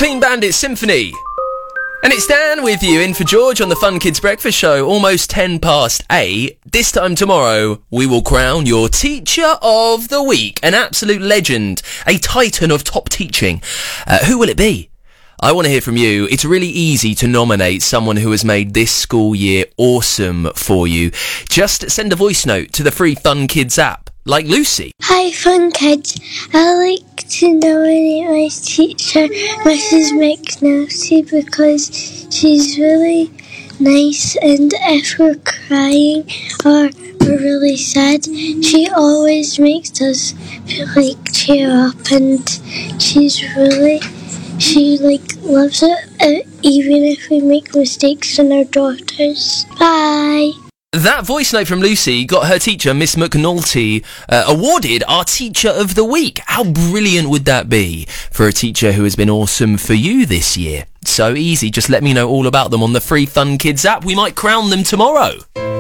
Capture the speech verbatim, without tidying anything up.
Clean Bandit Symphony. And it's Dan with you, in for George on the Fun Kids Breakfast Show, almost ten past eight. This time tomorrow, we will crown your Teacher of the Week, an absolute legend, a titan of top teaching. Uh, who will it be? I want to hear from you. It's really easy to nominate someone who has made this school year awesome for you. Just send a voice note to the free Fun Kids app, like Lucy. Hi, Fun Kids. I like to nominate my teacher, Missus McNulty, because she's really nice, and if we're crying or we're really sad, she always makes us like cheer up, and she's really, she like loves it, uh, even if we make mistakes in our daughters. Bye. That voice note from Lucy got her teacher, Miss McNulty, uh, awarded our Teacher of the Week. How brilliant would that be for a teacher who has been awesome for you this year? So easy, just let me know all about them on the free Fun Kids app. We might crown them tomorrow.